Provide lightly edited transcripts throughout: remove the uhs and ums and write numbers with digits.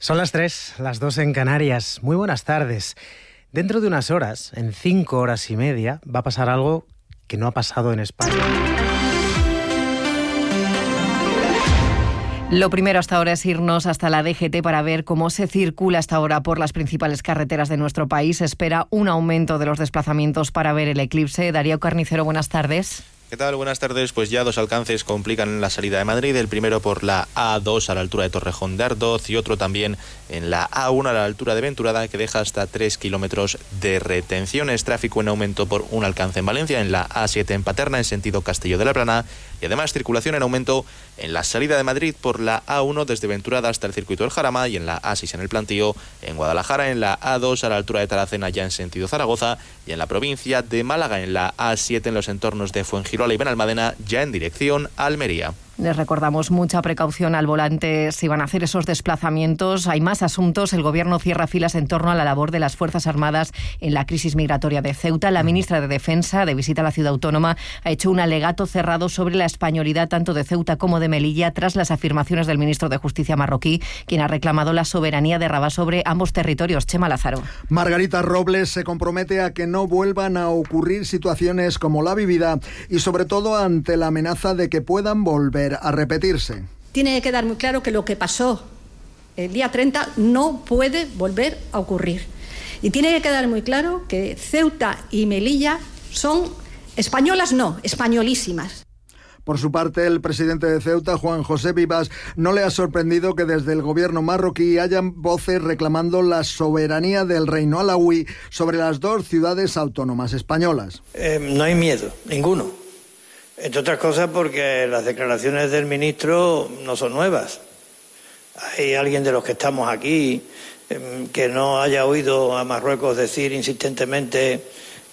Son las 3, las 2 en Canarias. Muy buenas tardes. Dentro de unas horas, en 5 horas y media, va a pasar algo que no ha pasado en España. Lo primero hasta ahora es irnos hasta la DGT para ver cómo se circula hasta ahora por las principales carreteras de nuestro país. Se espera un aumento de los desplazamientos para ver el eclipse. Darío Carnicero, buenas tardes. ¿Qué tal? Buenas tardes. Pues ya dos alcances complican la salida de Madrid. El primero por la A2 a la altura de Torrejón de Ardoz y otro también en la A1 a la altura de Venturada, que deja hasta 3 kilómetros de retenciones. Tráfico en aumento por un alcance en Valencia, en la A7 en Paterna en sentido Castillo de la Plana, y además circulación en aumento en la salida de Madrid por la A1 desde Venturada hasta el circuito del Jarama y en la A6 en el Plantío, en Guadalajara en la A2 a la altura de Taracena ya en sentido Zaragoza y en la provincia de Málaga en la A7 en los entornos de Fuengirola y Benalmádena ya en dirección a Almería. Les recordamos mucha precaución al volante si van a hacer esos desplazamientos. Hay más asuntos. El Gobierno cierra filas en torno a la labor de las Fuerzas Armadas en la crisis migratoria de Ceuta. La ministra de Defensa, de visita a la ciudad autónoma, ha hecho un alegato cerrado sobre la españolidad tanto de Ceuta como de Melilla tras las afirmaciones del ministro de Justicia marroquí, quien ha reclamado la soberanía de Rabat sobre ambos territorios. Chema Lázaro. Margarita Robles se compromete a que no vuelvan a ocurrir situaciones como la vivida y sobre todo ante la amenaza de que puedan volver a repetirse. Tiene que quedar muy claro que lo que pasó el día 30 no puede volver a ocurrir. Y tiene que quedar muy claro que Ceuta y Melilla son españolas, no, españolísimas. Por su parte, el presidente de Ceuta, Juan José Vivas, no le ha sorprendido que desde el gobierno marroquí hayan voces reclamando la soberanía del reino alauí sobre las dos ciudades autónomas españolas. No hay miedo, ninguno. Entre otras cosas porque las declaraciones del ministro no son nuevas. Hay alguien de los que estamos aquí que no haya oído a Marruecos decir insistentemente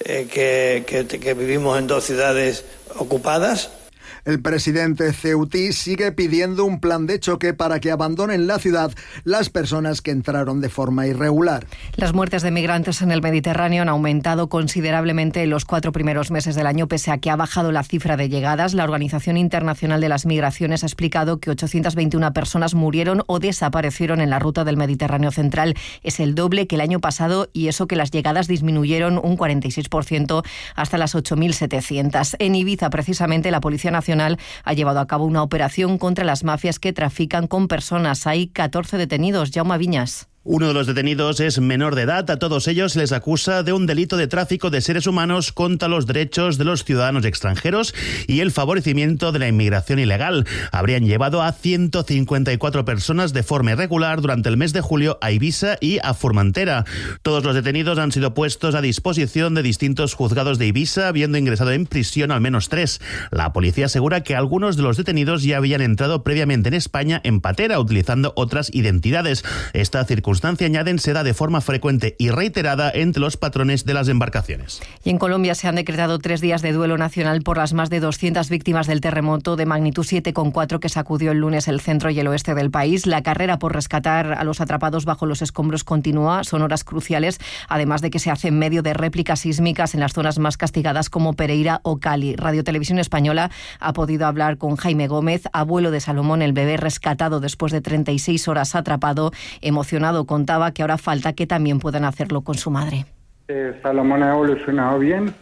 que vivimos en dos ciudades ocupadas. El presidente ceutí sigue pidiendo un plan de choque para que abandonen la ciudad las personas que entraron de forma irregular. Las muertes de migrantes en el Mediterráneo han aumentado considerablemente en los 4 primeros meses del año, pese a que ha bajado la cifra de llegadas. La Organización Internacional de las Migraciones ha explicado que 821 personas murieron o desaparecieron en la ruta del Mediterráneo central. Es el doble que el año pasado y eso que las llegadas disminuyeron un 46% hasta las 8.700. En Ibiza, precisamente, la Policía Nacional ha llevado a cabo una operación contra las mafias que trafican con personas. Hay 14 detenidos. Jaume Viñas. Uno de los detenidos es menor de edad. A todos ellos se les acusa de un delito de tráfico de seres humanos contra los derechos de los ciudadanos extranjeros y el favorecimiento de la inmigración ilegal. Habrían llevado a 154 personas de forma irregular durante el mes de julio a Ibiza y a Formentera. Todos los detenidos han sido puestos a disposición de distintos juzgados de Ibiza, habiendo ingresado en prisión al menos 3. La policía asegura que algunos de los detenidos ya habían entrado previamente en España en patera, utilizando otras identidades. Esta circunstancia, añaden, se da de forma frecuente y reiterada entre los patrones de las embarcaciones. Y en Colombia se han decretado 3 días de duelo nacional por las más de 200 víctimas del terremoto de magnitud 7,4 que sacudió el lunes el centro y el oeste del país. La carrera por rescatar a los atrapados bajo los escombros continúa. Son horas cruciales, además de que se hace en medio de réplicas sísmicas en las zonas más castigadas como Pereira o Cali. Radio Televisión Española ha podido hablar con Jaime Gómez, abuelo de Salomón, el bebé rescatado después de 36 horas atrapado. Emocionado, contaba que ahora falta que también puedan hacerlo con su madre. Salomón ha evolucionado bien,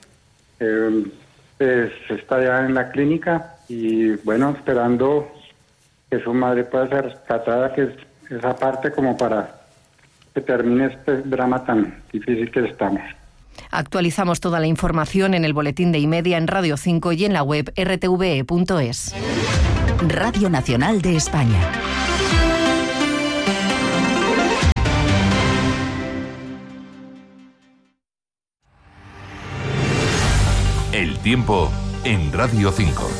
está ya en la clínica y bueno, esperando que su madre pueda ser rescatada, que es esa parte como para que termine este drama tan difícil que estamos. Actualizamos toda la información en el boletín de Y-Media, en Radio 5 y en la web rtve.es. Radio Nacional de España. El tiempo en Radio 5.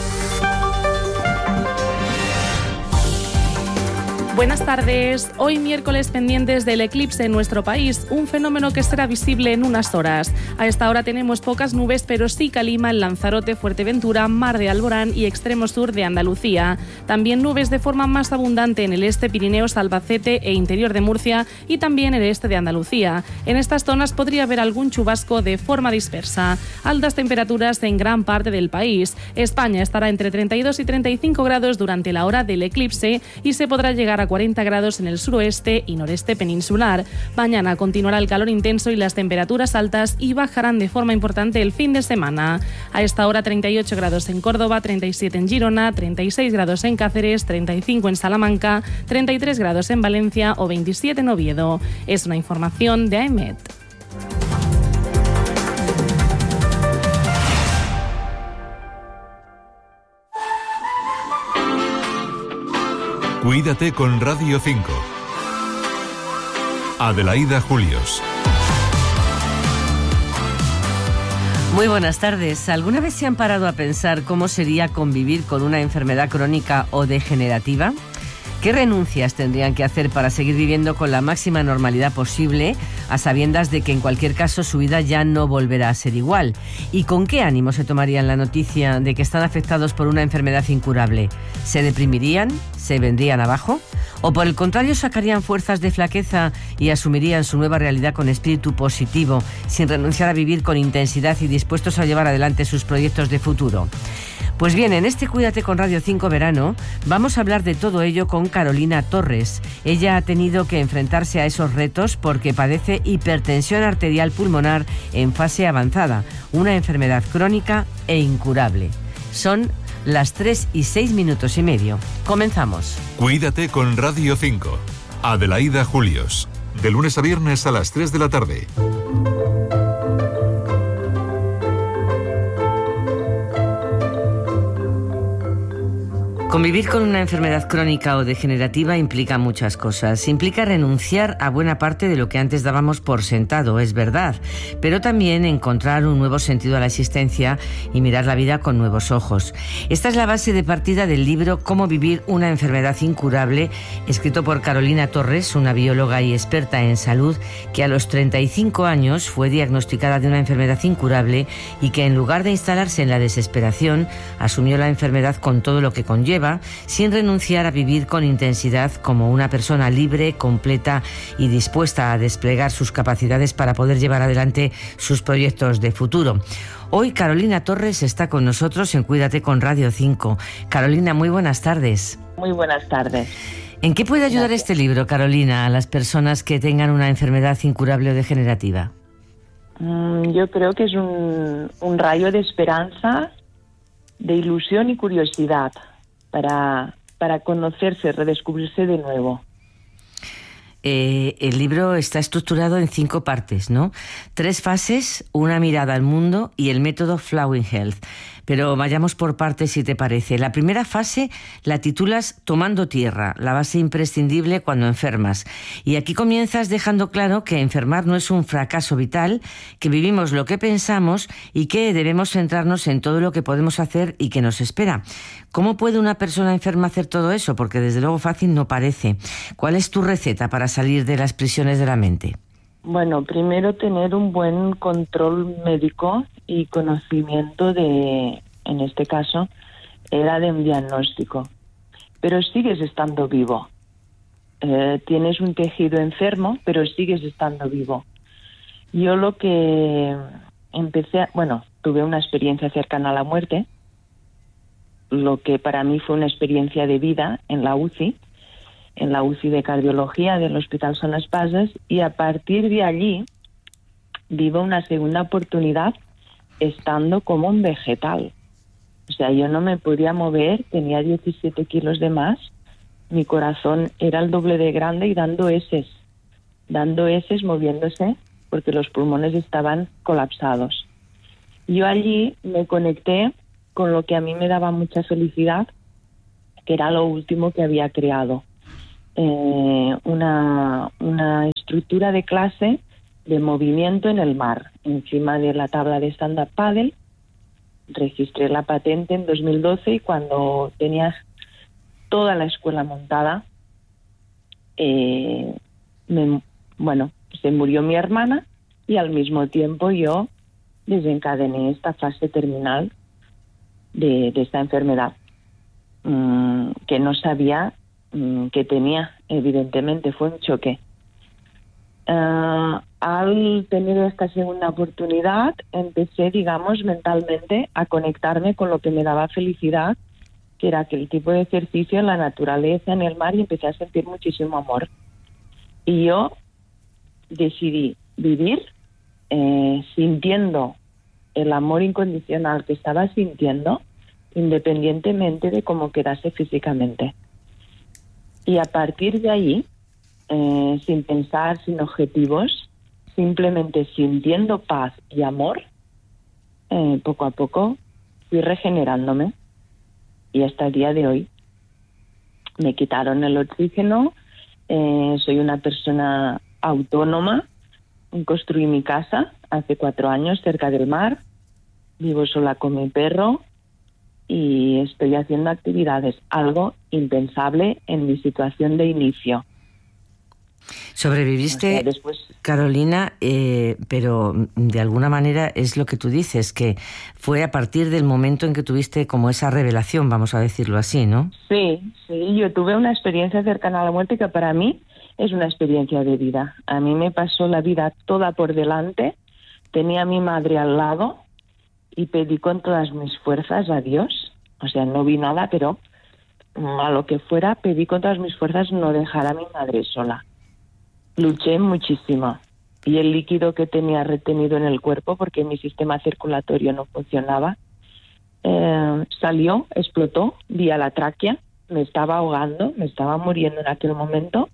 Buenas tardes. Hoy miércoles pendientes del eclipse en nuestro país, un fenómeno que será visible en unas horas. A esta hora tenemos pocas nubes, pero sí calima en Lanzarote, Fuerteventura, Mar de Alborán y extremo sur de Andalucía. También nubes de forma más abundante en el este, Pirineos, Albacete e interior de Murcia y también el este de Andalucía. En estas zonas podría haber algún chubasco de forma dispersa. Altas temperaturas en gran parte del país. España estará entre 32 y 35 grados durante la hora del eclipse y se podrá llegar a 40 grados en el suroeste y noreste peninsular. Mañana continuará el calor intenso y las temperaturas altas y bajarán de forma importante el fin de semana. A esta hora 38 grados en Córdoba, 37 en Girona, 36 grados en Cáceres, 35 en Salamanca, 33 grados en Valencia o 27 en Oviedo. Es una información de AEMET. Cuídate con Radio 5. Adelaida Julios. Muy buenas tardes. ¿Alguna vez se han parado a pensar cómo sería convivir con una enfermedad crónica o degenerativa? ¿Qué renuncias tendrían que hacer para seguir viviendo con la máxima normalidad posible, a sabiendas de que en cualquier caso su vida ya no volverá a ser igual? ¿Y con qué ánimo se tomarían la noticia de que están afectados por una enfermedad incurable? ¿Se deprimirían? ¿Se vendrían abajo? ¿O por el contrario sacarían fuerzas de flaqueza y asumirían su nueva realidad con espíritu positivo, sin renunciar a vivir con intensidad y dispuestos a llevar adelante sus proyectos de futuro? Pues bien, en este Cuídate con Radio 5 Verano vamos a hablar de todo ello con Carolina Torres. Ella ha tenido que enfrentarse a esos retos porque padece hipertensión arterial pulmonar en fase avanzada, una enfermedad crónica e incurable. Son las 3:06:30. Comenzamos. Cuídate con Radio 5. Adelaida Julios. De lunes a viernes a las 3 de la tarde. Convivir con una enfermedad crónica o degenerativa implica muchas cosas. Implica renunciar a buena parte de lo que antes dábamos por sentado, es verdad, pero también encontrar un nuevo sentido a la existencia y mirar la vida con nuevos ojos. Esta es la base de partida del libro Cómo vivir una enfermedad incurable, escrito por Carolina Torres, una bióloga y experta en salud que a los 35 años fue diagnosticada de una enfermedad incurable y que en lugar de instalarse en la desesperación, asumió la enfermedad con todo lo que conlleva, sin renunciar a vivir con intensidad como una persona libre, completa y dispuesta a desplegar sus capacidades para poder llevar adelante sus proyectos de futuro. Hoy Carolina Torres está con nosotros en Cuídate con Radio 5. Carolina, muy buenas tardes. Muy buenas tardes. ¿En qué puede ayudar este libro, Carolina, a las personas que tengan una enfermedad incurable o degenerativa? Yo creo que es un rayo de esperanza, de ilusión y curiosidad para conocerse, redescubrirse de nuevo. El libro está estructurado en 5 partes, ¿no? 3 fases, una mirada al mundo y el método Flowing Health. Pero vayamos por partes, si te parece. La primera fase la titulas Tomando tierra, la base imprescindible cuando enfermas. Y aquí comienzas dejando claro que enfermar no es un fracaso vital, que vivimos lo que pensamos y que debemos centrarnos en todo lo que podemos hacer y que nos espera. ¿Cómo puede una persona enferma hacer todo eso? Porque desde luego fácil no parece. ¿Cuál es tu receta para salir de las prisiones de la mente? Bueno, primero tener un buen control médico y conocimiento en este caso, era de un diagnóstico. Pero sigues estando vivo. Tienes un tejido enfermo, pero sigues estando vivo. Yo lo que tuve una experiencia cercana a la muerte, lo que para mí fue una experiencia de vida en la UCI de cardiología del Hospital Son Espases, y a partir de allí vivo una segunda oportunidad estando como un vegetal. O sea, yo no me podía mover, tenía 17 kilos de más, mi corazón era el doble de grande y dando heces, moviéndose, porque los pulmones estaban colapsados. Yo allí me conecté con lo que a mí me daba mucha felicidad, que era lo último que había creado. Una estructura de clase de movimiento en el mar, encima de la tabla de stand-up paddle. Registré la patente en 2012 y cuando tenía toda la escuela montada, se murió mi hermana y al mismo tiempo yo desencadené esta fase terminal de esta enfermedad, que no sabía que tenía. Evidentemente fue un choque. Al tener esta segunda oportunidad empecé, digamos, mentalmente a conectarme con lo que me daba felicidad que era aquel tipo de ejercicio en la naturaleza, en el mar, y empecé a sentir muchísimo amor. Y yo decidí vivir sintiendo el amor incondicional que estaba sintiendo, independientemente de cómo quedase físicamente. Y a partir de ahí, sin pensar, sin objetivos, simplemente sintiendo paz y amor, poco a poco fui regenerándome. Y hasta el día de hoy me quitaron el oxígeno, soy una persona autónoma, construí mi casa hace 4 años cerca del mar, vivo sola con mi perro y estoy haciendo actividades, algo impensable en mi situación de inicio. Sobreviviste, o sea, después... Carolina, pero de alguna manera es lo que tú dices, que fue a partir del momento en que tuviste como esa revelación, vamos a decirlo así, ¿no? Sí, yo tuve una experiencia cercana a la muerte que para mí es una experiencia de vida. A mí me pasó la vida toda por delante, tenía a mi madre al lado y pedí con todas mis fuerzas a Dios, o sea, no vi nada, pero a lo que fuera, pedí con todas mis fuerzas no dejar a mi madre sola. Luché muchísimo y el líquido que tenía retenido en el cuerpo, porque mi sistema circulatorio no funcionaba, salió, explotó vía la tráquea, me estaba ahogando, me estaba muriendo en aquel momento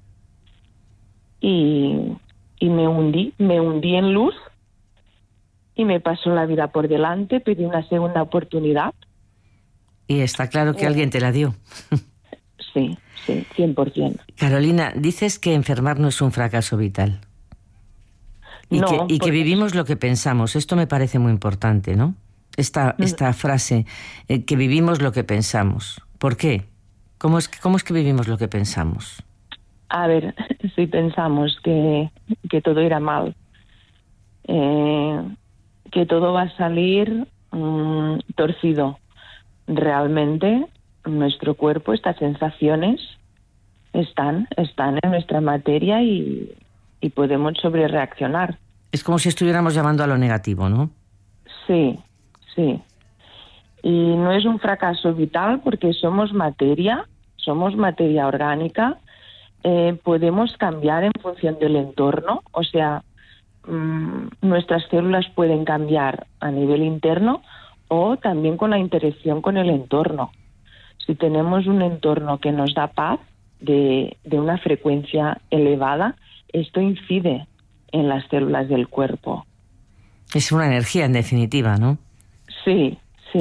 y me hundí en luz y me pasó la vida por delante, pedí una segunda oportunidad. Y está claro que alguien te la dio. Sí, 100%. Carolina, dices que enfermar no es un fracaso vital. Y que vivimos lo que pensamos. Esto me parece muy importante, ¿no? Esta frase, que vivimos lo que pensamos. ¿Por qué? ¿Cómo es que vivimos lo que pensamos? A ver, si pensamos que todo irá mal, que todo va a salir torcido, realmente nuestro cuerpo, estas sensaciones están en nuestra materia y podemos sobrereaccionar. Es como si estuviéramos llamando a lo negativo, ¿no? Sí. Y no es un fracaso vital porque somos materia orgánica, podemos cambiar en función del entorno, o sea, nuestras células pueden cambiar a nivel interno o también con la interacción con el entorno. Si tenemos un entorno que nos da paz, de una frecuencia elevada, esto incide en las células del cuerpo. Es una energía, en definitiva, ¿no? Sí.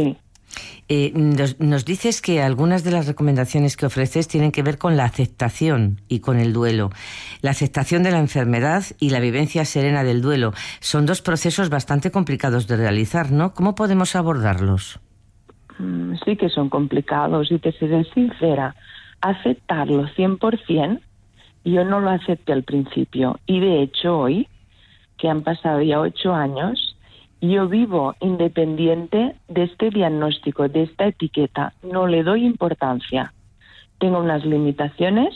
Nos dices que algunas de las recomendaciones que ofreces tienen que ver con la aceptación y con el duelo. La aceptación de la enfermedad y la vivencia serena del duelo son 2 procesos bastante complicados de realizar, ¿no? ¿Cómo podemos abordarlos? Sí que son complicados y te seré sincera, aceptarlo 100%, yo no lo acepté al principio y de hecho hoy, que han pasado ya 8 años, yo vivo independiente de este diagnóstico, de esta etiqueta, no le doy importancia. Tengo unas limitaciones,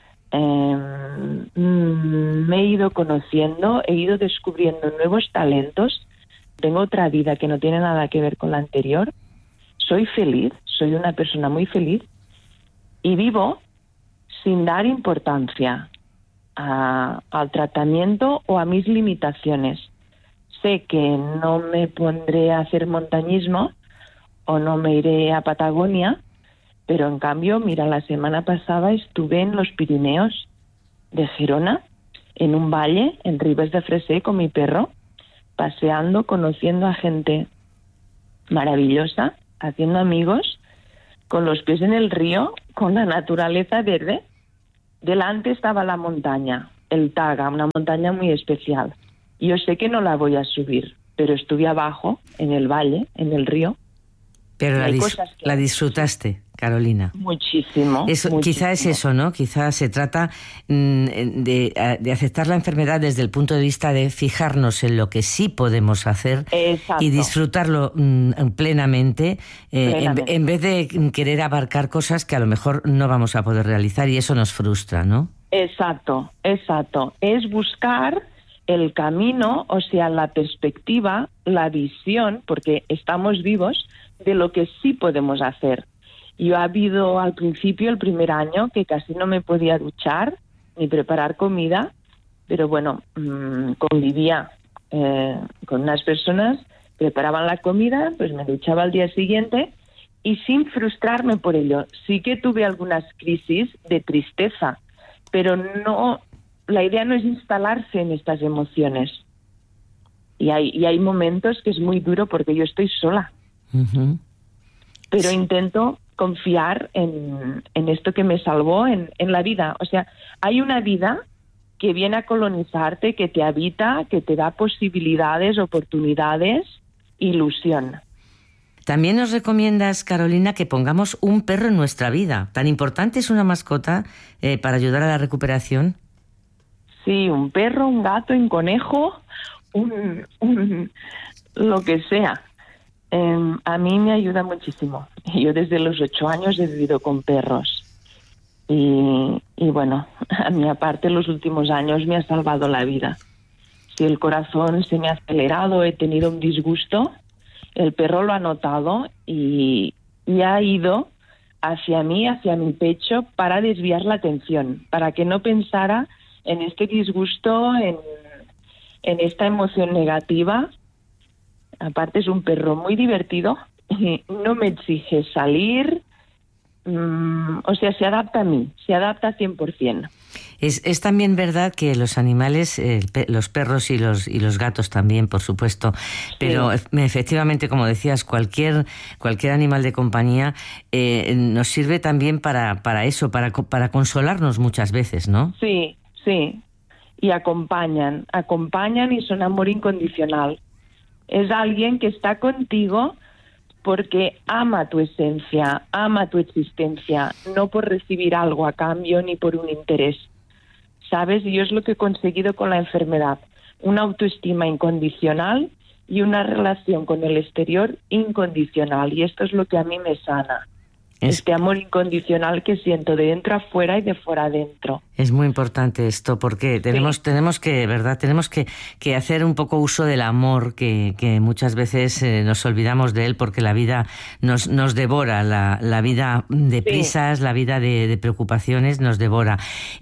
me he ido conociendo, he ido descubriendo nuevos talentos, tengo otra vida que no tiene nada que ver con la anterior. Soy feliz, soy una persona muy feliz y vivo sin dar importancia al tratamiento o a mis limitaciones. Sé que no me pondré a hacer montañismo o no me iré a Patagonia, pero en cambio, mira, la semana pasada estuve en los Pirineos de Gerona, en un valle, en Ribes de Freser, con mi perro, paseando, conociendo a gente maravillosa, haciendo amigos, con los pies en el río, con la naturaleza verde. Delante estaba la montaña, el Taga, una montaña muy especial. Yo sé que no la voy a subir, pero estuve abajo, en el valle, en el río. Pero la disfrutaste, Carolina. Muchísimo. Quizá es eso, ¿no? Quizá se trata de aceptar la enfermedad desde el punto de vista de fijarnos en lo que sí podemos hacer. Exacto. Y disfrutarlo plenamente, en vez de querer abarcar cosas que a lo mejor no vamos a poder realizar y eso nos frustra, ¿no? Exacto. Es buscar el camino, o sea, la perspectiva, la visión, porque estamos vivos, de lo que sí podemos hacer. Yo ha habido al principio, el primer año, que casi no me podía duchar ni preparar comida, pero bueno, convivía con unas personas, preparaban la comida, pues me duchaba al día siguiente y sin frustrarme por ello. Sí que tuve algunas crisis de tristeza, pero no, la idea no es instalarse en estas emociones. Y hay momentos que es muy duro porque yo estoy sola. Uh-huh. Pero intento confiar en esto que me salvó, en la vida. O sea, hay una vida que viene a colonizarte, que te habita, que te da posibilidades, oportunidades, ilusión. También nos recomiendas, Carolina, que pongamos un perro en nuestra vida. ¿Tan importante es una mascota para ayudar a la recuperación? Sí, un perro, un gato, un conejo, lo que sea. A mí me ayuda muchísimo. Yo desde los 8 años he vivido con perros. Y bueno, a mí aparte los últimos años me ha salvado la vida. Si el corazón se me ha acelerado, he tenido un disgusto, el perro lo ha notado y ha ido hacia mí, hacia mi pecho, para desviar la atención, para que no pensara en este disgusto, en esta emoción negativa. Aparte es un perro muy divertido, no me exige salir, o sea, se adapta a mí, se adapta 100%. Es también verdad que los animales, los perros y los gatos también, por supuesto, pero sí, efectivamente, como decías, cualquier animal de compañía nos sirve también para eso, para consolarnos muchas veces, ¿no? Sí, y acompañan y son amor incondicional. Es alguien que está contigo porque ama tu esencia, ama tu existencia, no por recibir algo a cambio ni por un interés. ¿Sabes? Y yo es lo que he conseguido con la enfermedad. Una autoestima incondicional y una relación con el exterior incondicional. Y esto es lo que a mí me sana. Este amor incondicional que siento de dentro a fuera y de fuera adentro. Es muy importante esto porque tenemos que, ¿verdad? Tenemos que hacer un poco uso del amor que muchas veces nos olvidamos de él porque la vida nos devora, la vida de prisas, la vida de preocupaciones nos devora.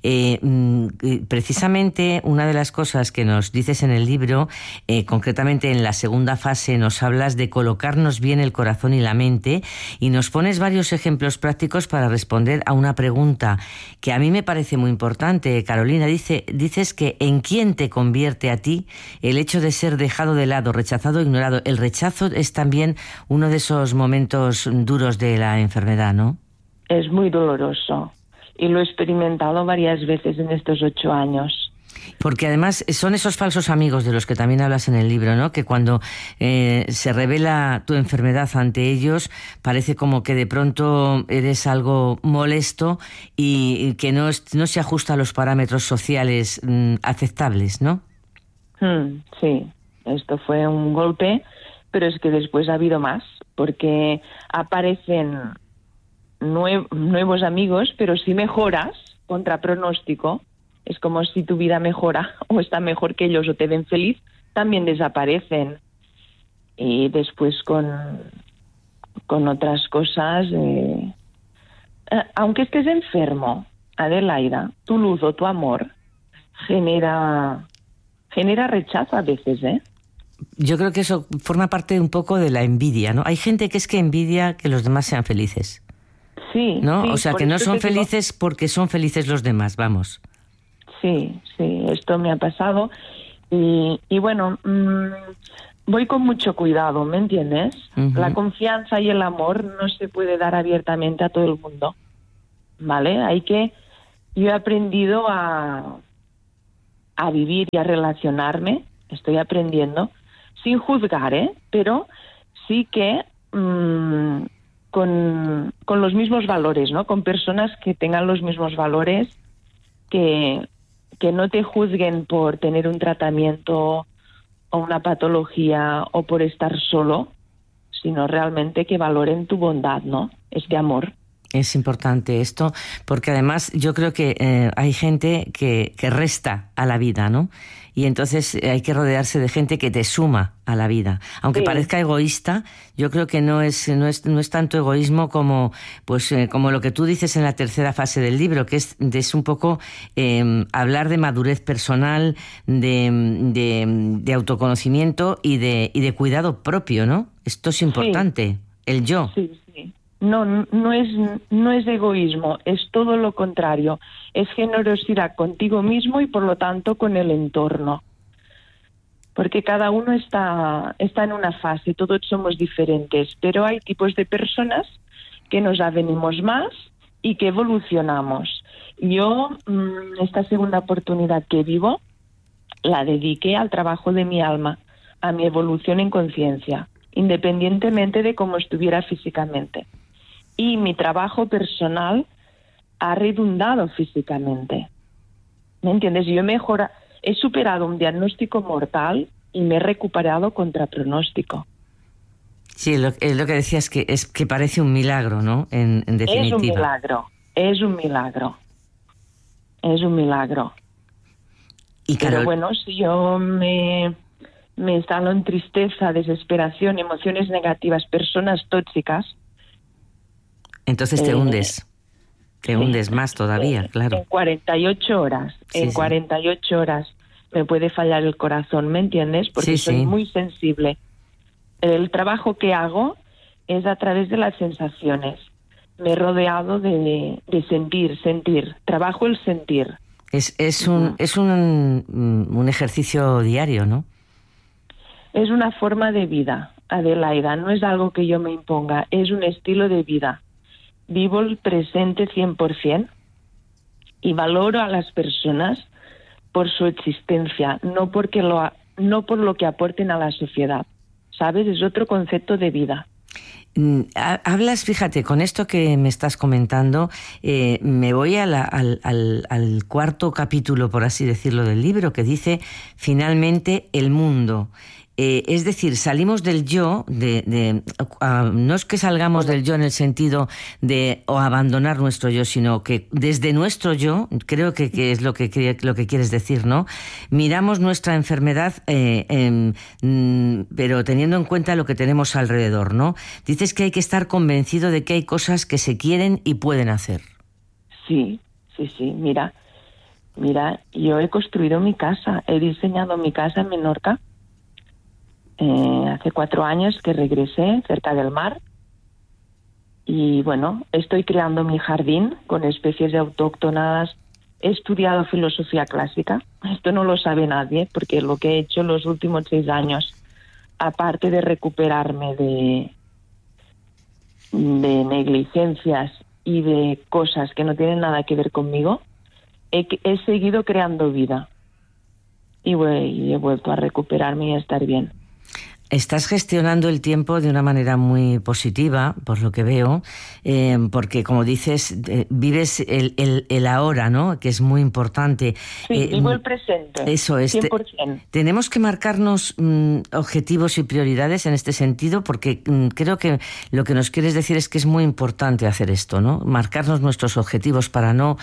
Precisamente una de las cosas que nos dices en el libro, concretamente en la segunda fase, nos hablas de colocarnos bien el corazón y la mente y nos pones varios ejemplos prácticos para responder a una pregunta que a mí me parece muy importante, Carolina. Dices que ¿en quién te convierte a ti el hecho de ser dejado de lado, rechazado, ignorado? El rechazo es también uno de esos momentos duros de la enfermedad, ¿no? Es muy doloroso y lo he experimentado varias veces en estos 8 años. Porque además son esos falsos amigos de los que también hablas en el libro, ¿no? Que cuando se revela tu enfermedad ante ellos parece como que de pronto eres algo molesto y que no se ajusta a los parámetros sociales aceptables, ¿no? Sí, esto fue un golpe, pero es que después ha habido más, porque aparecen nuevos amigos, pero si mejoras contra pronóstico, es como si tu vida mejora o está mejor que ellos o te ven feliz, también desaparecen. Y después con otras cosas, aunque estés enfermo, Adelaida, tu luz o tu amor genera rechazo a veces, ¿eh? Yo creo que eso forma parte un poco de la envidia, ¿no? Hay gente que es que envidia que los demás sean felices. Sí. ¿No? Sí, o sea, que no son felices porque son felices los demás, vamos. Sí, esto me ha pasado y bueno, voy con mucho cuidado, ¿me entiendes? Uh-huh. La confianza y el amor no se puede dar abiertamente a todo el mundo, ¿vale? Yo he aprendido a vivir y a relacionarme, estoy aprendiendo, sin juzgar, pero sí que con los mismos valores, ¿no? Con personas que tengan los mismos valores, que no te juzguen por tener un tratamiento o una patología o por estar solo, sino realmente que valoren tu bondad, ¿no? Este amor. Es importante esto, porque además yo creo que hay gente que resta a la vida, ¿no? Y entonces hay que rodearse de gente que te suma a la vida. Aunque parezca egoísta, yo creo que no es tanto egoísmo como como lo que tú dices en la tercera fase del libro, que es un poco hablar de madurez personal, de autoconocimiento y de cuidado propio, ¿no? Esto es importante, el yo. Sí. No es egoísmo, es todo lo contrario. Es generosidad contigo mismo y por lo tanto con el entorno. Porque cada uno está en una fase, todos somos diferentes, pero hay tipos de personas que nos avenimos más y que evolucionamos. Yo, esta segunda oportunidad que vivo, la dediqué al trabajo de mi alma, a mi evolución en conciencia, independientemente de cómo estuviera físicamente. Y mi trabajo personal ha redundado físicamente. ¿Me entiendes? Yo he superado un diagnóstico mortal y me he recuperado contra pronóstico. Sí, es lo que decías, es que parece un milagro, ¿no? En definitiva. Es un milagro. Y Pero bueno, si yo me instalo en tristeza, desesperación, emociones negativas, personas tóxicas, entonces te hundes. Te hundes más todavía, claro. En 48 horas. En 48 horas me puede fallar el corazón, ¿me entiendes? Porque soy muy sensible. El trabajo que hago es a través de las sensaciones. Me he rodeado de sentir. Trabajo el sentir. Es un ejercicio diario, ¿no? Es una forma de vida, Adelaida. No es algo que yo me imponga. Es un estilo de vida. Vivo el presente 100% y valoro a las personas por su existencia, no por lo que aporten a la sociedad. ¿Sabes? Es otro concepto de vida. Hablas, fíjate, con esto que me estás comentando, me voy al cuarto capítulo, por así decirlo, del libro, que dice, finalmente, el mundo. Es decir, salimos del yo, no es que salgamos del yo en el sentido de abandonar nuestro yo, sino que desde nuestro yo, creo que es lo que quieres decir, ¿no? Miramos nuestra enfermedad, pero teniendo en cuenta lo que tenemos alrededor, ¿no? Dices que hay que estar convencido de que hay cosas que se quieren y pueden hacer. Sí. Mira, yo he construido mi casa, he diseñado mi casa en Menorca. Hace 4 años que regresé cerca del mar y bueno, estoy creando mi jardín con especies autóctonas. He estudiado filosofía clásica, esto no lo sabe nadie porque lo que he hecho los últimos 6 años, aparte de recuperarme de negligencias y de cosas que no tienen nada que ver conmigo, he seguido creando vida y he vuelto a recuperarme y a estar bien. Estás gestionando el tiempo de una manera muy positiva, por lo que veo, porque, como dices, vives el ahora, ¿no? Que es muy importante. Sí, vivo el presente. Eso es. 100%. Tenemos que marcarnos objetivos y prioridades en este sentido, porque creo que lo que nos quieres decir es que es muy importante hacer esto, ¿no? Marcarnos nuestros objetivos para no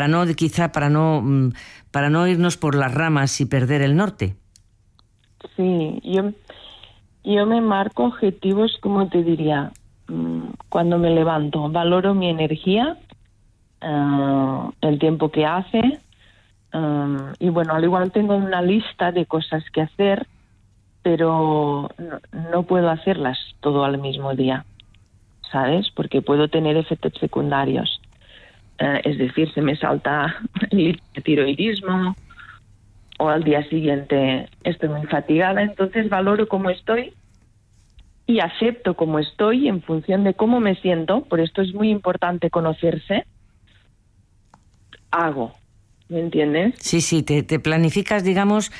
irnos por las ramas y perder el norte. Sí, yo me marco objetivos, como te diría, cuando me levanto. Valoro mi energía, el tiempo que hace, y bueno, al igual tengo una lista de cosas que hacer, pero no puedo hacerlas todo al mismo día, ¿sabes? Porque puedo tener efectos secundarios. Es decir, se me salta el tiroidismo, o al día siguiente estoy muy fatigada, entonces valoro cómo estoy y acepto cómo estoy en función de cómo me siento, por esto es muy importante conocerse, hago, ¿me entiendes? Sí, te planificas, digamos,